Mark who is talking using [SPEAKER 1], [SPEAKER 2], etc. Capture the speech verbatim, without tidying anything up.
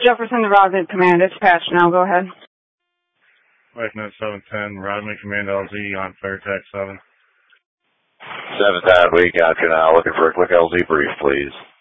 [SPEAKER 1] Jefferson to Rodman Command. Dispatch now. Go ahead.
[SPEAKER 2] Lightning seven ten, Rodman Command L Z on Fairtex seven.
[SPEAKER 3] seventh out, week out now. Looking for a quick L Z brief, please.